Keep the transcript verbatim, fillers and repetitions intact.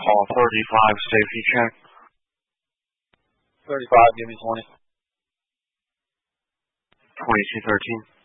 call thirty-five, safety check. thirty-five, give me twenty. twenty-two thirteen.